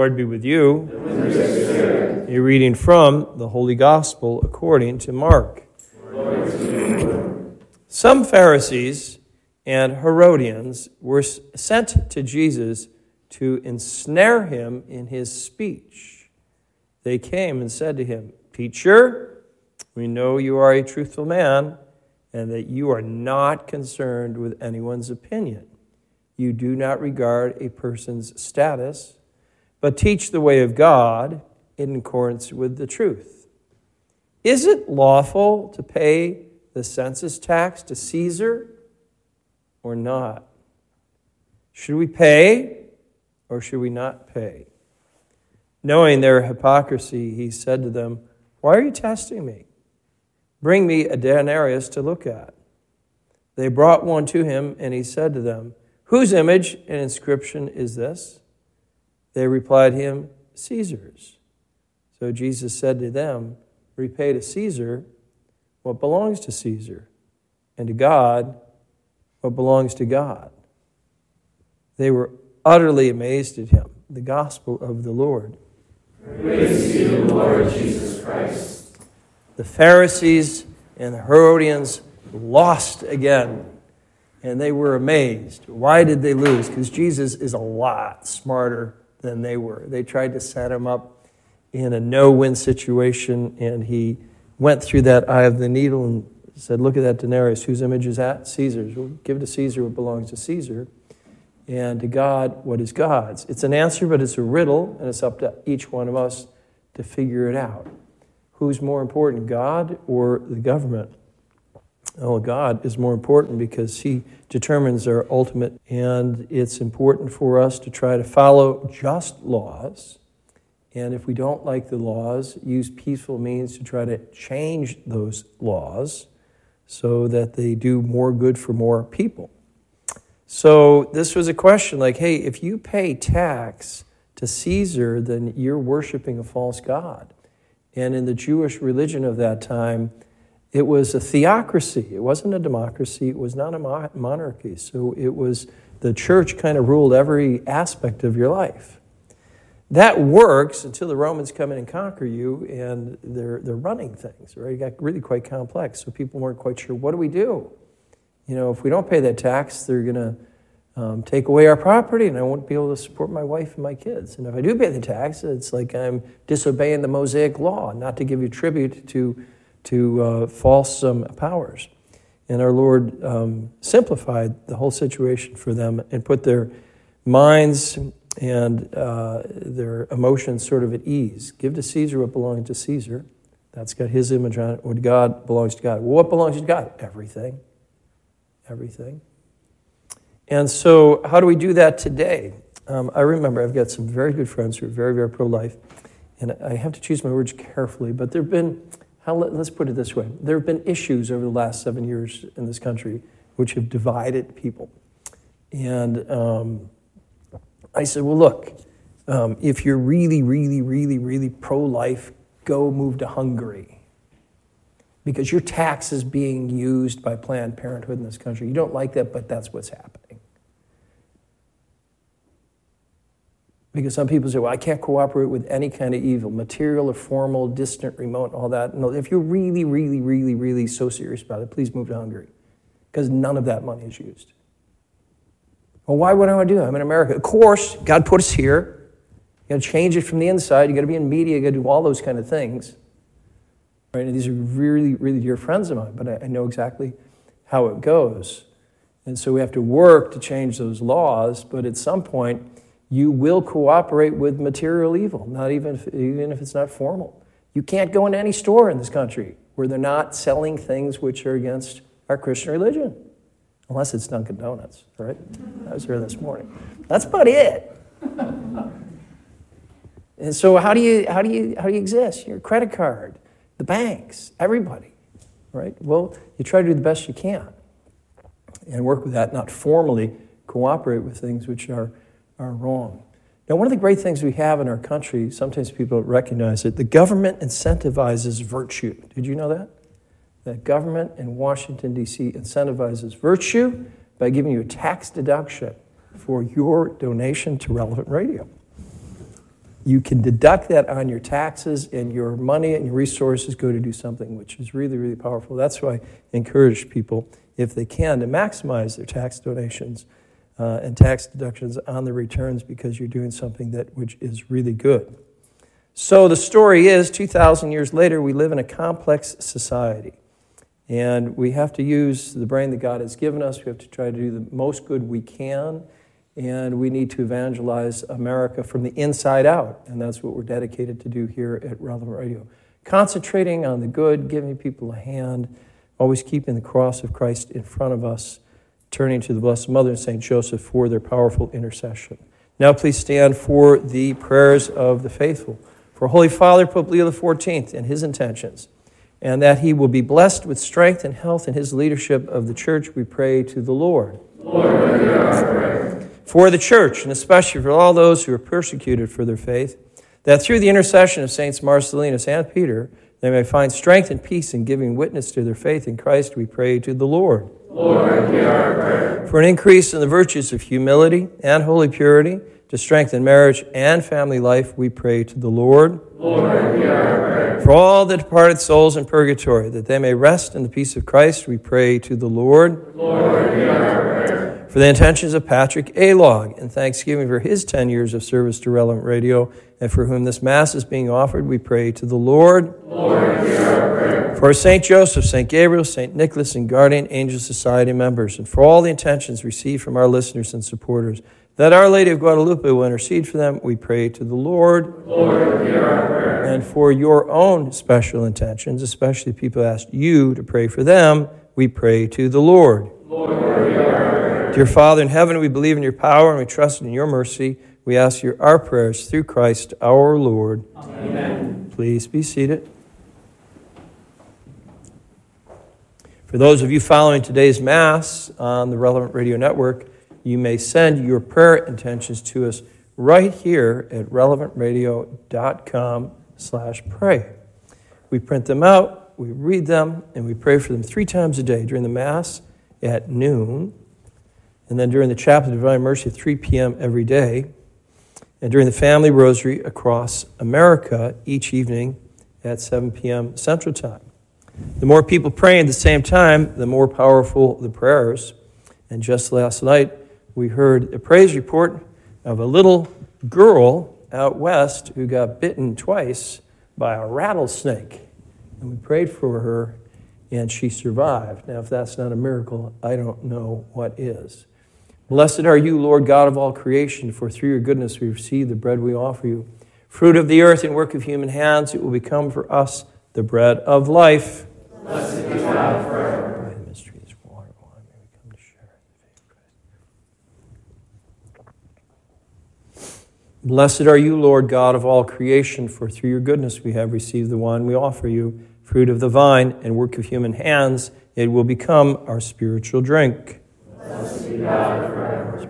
Lord be with you. A reading from the Holy Gospel according to Mark. Some Pharisees and Herodians were sent to Jesus to ensnare him in his speech. They came and said to him, "Teacher, we know you are a truthful man and that you are not concerned with anyone's opinion. You do not regard a person's status, but teach the way of God in accordance with the truth. Is it lawful to pay the census tax to Caesar or not? Should we pay or should we not pay?" Knowing their hypocrisy, he said to them, "Why are you testing me? Bring me a denarius to look at." They brought one to him, and he said to them, "Whose image and inscription is this?" They replied him, "Caesar's." So Jesus said to them, "Repay to Caesar what belongs to Caesar, and to God what belongs to God." They were utterly amazed at him. The gospel of the Lord. Praise to you, Lord Jesus Christ. The Pharisees and the Herodians lost again, and they were amazed. Why did they lose? Because Jesus is a lot smarter than they were. They tried to set him up in a no-win situation, and he went through that eye of the needle and said, "Look at that denarius. Whose image is that? Caesar's. Well, give to Caesar what belongs to Caesar, and to God what is God's." It's an answer, but it's a riddle, and it's up to each one of us to figure it out. Who's more important, God or the government? Oh, God is more important because he determines our ultimate, and it's important for us to try to follow just laws. And if we don't like the laws, use peaceful means to try to change those laws so that they do more good for more people. So this was a question like, hey, if you pay tax to Caesar, then you're worshiping a false god. And in the Jewish religion of that time, it was a theocracy. It wasn't a democracy. It was not a monarchy. So it was the church kind of ruled every aspect of your life. That works until the Romans come in and conquer you, and they're running things, right? It got really quite complex. So people weren't quite sure, what do we do? You know, if we don't pay that tax, they're going to take away our property, and I won't be able to support my wife and my kids. And if I do pay the tax, it's like I'm disobeying the Mosaic law, not to give you tribute to false powers. And our Lord simplified the whole situation for them and put their minds and their emotions sort of at ease. Give to Caesar what belongs to Caesar. That's got his image on it. What God belongs to God. Well, what belongs to God? Everything. Everything. And so how do we do that today? I remember I've got some very good friends who are very, very pro-life. And I have to choose my words carefully, but there have been, let's put it this way. There have been issues over the last 7 years in this country which have divided people. And I said, well, look, if you're really, really, really, really pro-life, go move to Hungary. Because your tax is being used by Planned Parenthood in this country. You don't like that, but that's what's happening. Because some people say, well, I can't cooperate with any kind of evil, material or formal, distant, remote, all that. No, if you're really, really, really, really so serious about it, please move to Hungary. Because none of that money is used. Well, why would I want to do that? I'm in America. Of course, God put us here. You got to change it from the inside. You got to be in media. You got to do all those kind of things. Right? And these are really, really dear friends of mine, but I know exactly how it goes. And so we have to work to change those laws, but at some point, you will cooperate with material evil, not even if it's not formal. You can't go into any store in this country where they're not selling things which are against our Christian religion, unless it's Dunkin' Donuts, right? I was here this morning. That's about it. And so how do you exist? Your credit card, the banks, everybody, right? Well, you try to do the best you can and work with that, not formally cooperate with things which are wrong. Now, one of the great things we have in our country, sometimes people don't recognize it, the government incentivizes virtue. Did you know that? The government in Washington, D.C. incentivizes virtue by giving you a tax deduction for your donation to Relevant Radio. you can deduct that on your taxes, and your money and your resources go to do something which is really, really powerful. That's why I encourage people, if they can, to maximize their tax donations and tax deductions on the returns, because you're doing something which is really good. So the story is, 2,000 years later, we live in a complex society. And we have to use the brain that God has given us. We have to try to do the most good we can. And we need to evangelize America from the inside out. And that's what we're dedicated to do here at Relevant Radio. Concentrating on the good, giving people a hand, always keeping the cross of Christ in front of us, turning to the Blessed Mother and St. Joseph for their powerful intercession. Now please stand for the prayers of the faithful. For Holy Father Pope Leo XIV and his intentions, and that he will be blessed with strength and health in his leadership of the Church, we pray to the Lord. Lord, hear our prayer. For the Church, and especially for all those who are persecuted for their faith, that through the intercession of Saints Marcellinus and Peter, they may find strength and peace in giving witness to their faith in Christ, we pray to the Lord. Lord, hear our prayer. For an increase in the virtues of humility and holy purity, to strengthen marriage and family life, we pray to the Lord. Lord, hear our prayer. For all the departed souls in purgatory, that they may rest in the peace of Christ, we pray to the Lord. Lord, hear our prayer. For the intentions of Patrick A. Log, and thanksgiving for his 10 years of service to Relevant Radio, and for whom this Mass is being offered, we pray to the Lord. Lord, hear our prayer. For St. Joseph, St. Gabriel, St. Nicholas, and Guardian Angel Society members, and for all the intentions received from our listeners and supporters, that Our Lady of Guadalupe will intercede for them, we pray to the Lord. Lord, hear our prayer. And for your own special intentions, especially people asked you to pray for them, we pray to the Lord. Lord, hear our prayer. Dear Father in heaven, we believe in your power and we trust in your mercy. We ask our prayers through Christ our Lord. Amen. Please be seated. For those of you following today's Mass on the Relevant Radio Network, you may send your prayer intentions to us right here at relevantradio.com/pray. We print them out, we read them, and we pray for them 3 times a day, during the Mass at noon, and then during the Chaplet of Divine Mercy at 3 p.m. every day, and during the Family Rosary across America each evening at 7 p.m. Central Time. The more people praying at the same time, the more powerful the prayers. And just last night, we heard a praise report of a little girl out west who got bitten twice by a rattlesnake. And we prayed for her, and she survived. Now, if that's not a miracle, I don't know what is. Blessed are you, Lord God of all creation, for through your goodness we receive the bread we offer you. Fruit of the earth and work of human hands, it will become for us the bread of life. Blessed be God forever. Blessed are you, Lord God of all creation, for through your goodness we have received the wine we offer you, fruit of the vine and work of human hands. It will become our spiritual drink. Blessed be God forever.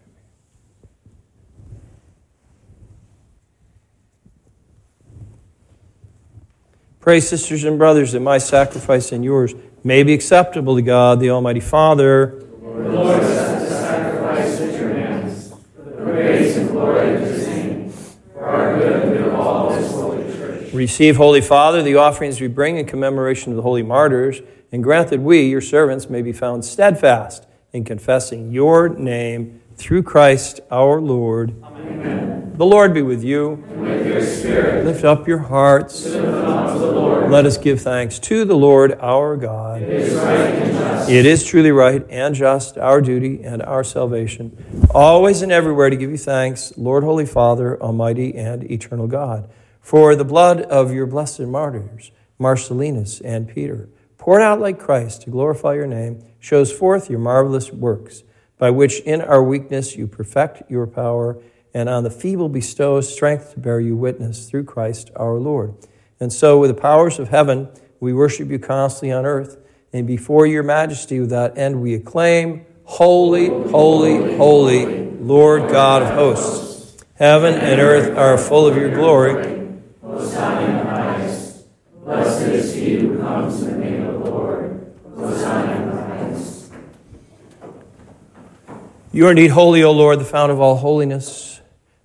Pray, sisters and brothers, that my sacrifice and yours may be acceptable to God, the Almighty Father. Lord, accept the sacrifice at your hands, for the praise and glory of his name, for our good and of all his holy church. Receive, Holy Father, the offerings we bring in commemoration of the holy martyrs, and grant that we, your servants, may be found steadfast in confessing your name through Christ our Lord. Amen. The Lord be with you. And with your spirit. Lift up your hearts. Lift them up to the Lord. Let us give thanks to the Lord our God. It is right and just. It is truly right and just, our duty and our salvation, always and everywhere to give you thanks, Lord, Holy Father, Almighty and eternal God, for the blood of your blessed martyrs, Marcellinus and Peter, poured out like Christ to glorify your name, shows forth your marvelous works, by which in our weakness you perfect your power, and on the feeble bestows strength to bear you witness through Christ our Lord. And so with the powers of heaven, we worship you constantly on earth, and before your majesty without end we acclaim, Holy, holy, holy, Lord God of hosts. Heaven and earth are full of your glory. Hosanna in the highest. Blessed is he who comes in the name of the Lord. Hosanna in the highest. You are indeed holy, O Lord, the fount of all holiness.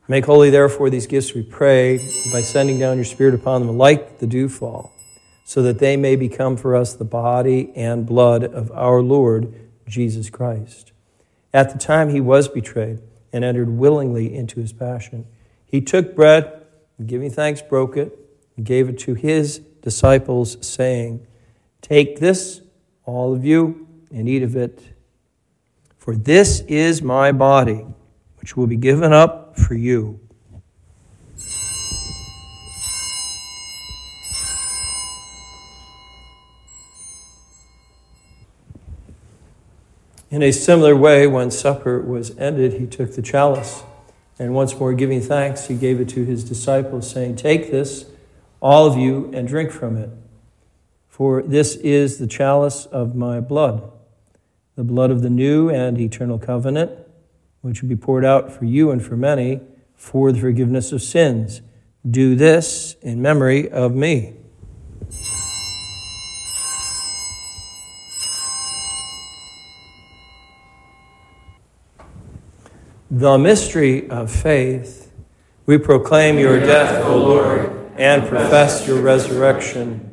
Make holy, therefore, these gifts, we pray, by sending down your Spirit upon them like the dewfall, so that they may become for us the body and blood of our Lord Jesus Christ. At the time he was betrayed and entered willingly into his passion, he took bread, and giving thanks, broke it, and gave it to his disciples, saying, "Take this, all of you, and eat of it. For this is my body, which will be given up for you." In a similar way, when supper was ended, he took the chalice, and once more giving thanks, he gave it to his disciples, saying, "Take this, all of you, and drink from it. For this is the chalice of my blood, the blood of the new and eternal covenant, which will be poured out for you and for many for the forgiveness of sins. Do this in memory of me." The mystery of faith. We proclaim your death, O Lord, and profess your resurrection.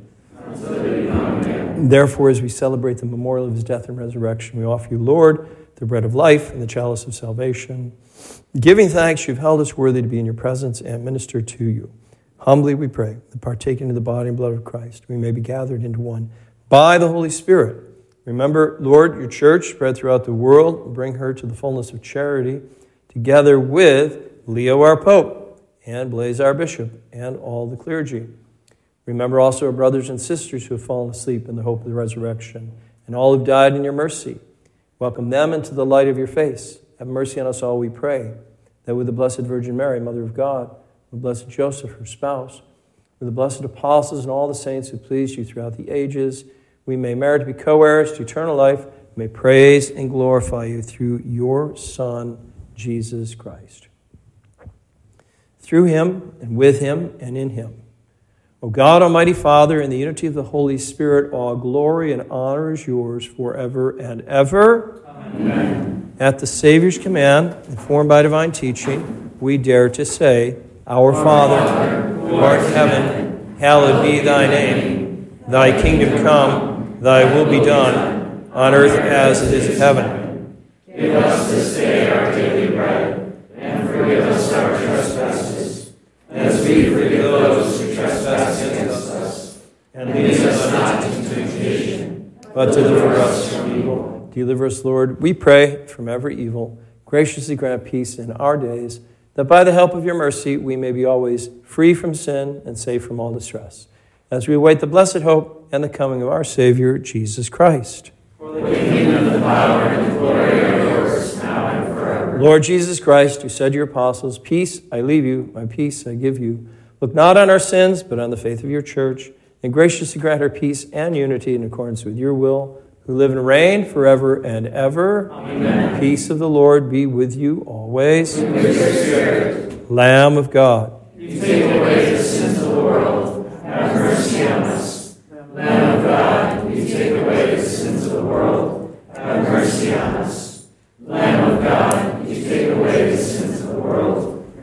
Therefore, as we celebrate the memorial of his death and resurrection, we offer you, Lord, the bread of life and the chalice of salvation. Giving thanks, you've held us worthy to be in your presence and minister to you. Humbly we pray that partaking of the body and blood of Christ, we may be gathered into one by the Holy Spirit. Remember, Lord, your church spread throughout the world, and bring her to the fullness of charity, together with Leo our Pope and Blaise our Bishop and all the clergy. Remember also our brothers and sisters who have fallen asleep in the hope of the resurrection, and all who've died in your mercy. Welcome them into the light of your face. Have mercy on us all, we pray, that with the Blessed Virgin Mary, Mother of God, with Blessed Joseph, her spouse, with the blessed apostles and all the saints who pleased you throughout the ages, we may merit to be co-heirs to eternal life, may praise and glorify you through your Son, Jesus Christ. Through him, and with him, and in him, O God, Almighty Father, in the unity of the Holy Spirit, all glory and honor is yours forever and ever. Amen. At the Savior's command, informed by divine teaching, we dare to say, Our Father, who art in heaven, hallowed be thy name. Thy kingdom come, thy will be done, on earth as it is in heaven. Give us this day our daily bread, and forgive us our trespasses, as we forgive those who trespass against us. And lead us not into temptation, but deliver us from evil. Deliver us, Lord, we pray, from every evil. Graciously grant peace in our days, that by the help of your mercy we may be always free from sin and safe from all distress, as we await the blessed hope and the coming of our Savior, Jesus Christ. For the kingdom, the power, and the glory are yours, now and forever. Lord Jesus Christ, who said to your apostles, "Peace I leave you, my peace I give you," look not on our sins, but on the faith of your church, and graciously grant her peace and unity in accordance with your will, who live and reign forever and ever. Amen. Peace of the Lord be with you always. With your spirit. Lamb of God, You take away the sins of